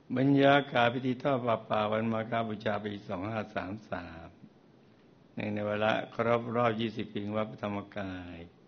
บรรยากาศพิธีทอดป่าวันมาฆบูชาปี2533ในวาระครบรอบ20 ปีวัดพระธรรมกาย